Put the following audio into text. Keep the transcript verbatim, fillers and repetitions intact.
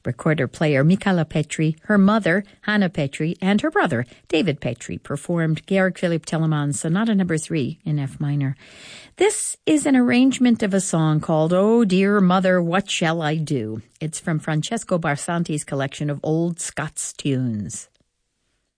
Recorder-player Michala Petri, her mother, Hannah Petri, and her brother, David Petri, performed Georg Philipp Telemann's Sonata Number three in F minor. This is an arrangement of a song called Oh Dear Mother, What Shall I Do? It's from Francesco Barsanti's collection of old Scots tunes.